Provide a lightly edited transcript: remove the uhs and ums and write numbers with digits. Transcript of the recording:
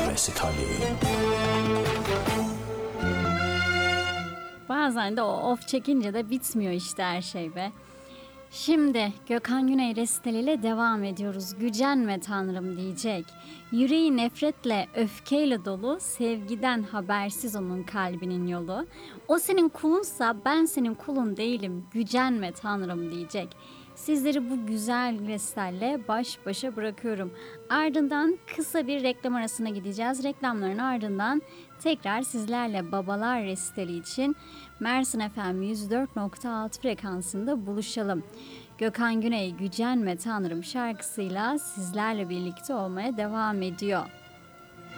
resitali. Bazen de o of çekince de bitmiyor işte her şey be. Şimdi Gökhan Güney resitaliyle devam ediyoruz. Gücenme Tanrım diyecek. Yüreği nefretle, öfkeyle dolu, sevgiden habersiz onun kalbinin yolu. O senin kulunsa ben senin kulun değilim. Gücenme Tanrım diyecek. Sizleri bu güzel resitalle baş başa bırakıyorum. Ardından kısa bir reklam arasına gideceğiz. Reklamların ardından tekrar sizlerle Babalar Resitali için Mersin FM 104.6 frekansında buluşalım. Gökhan Güney Gücenme Tanrım şarkısıyla sizlerle birlikte olmaya devam ediyor.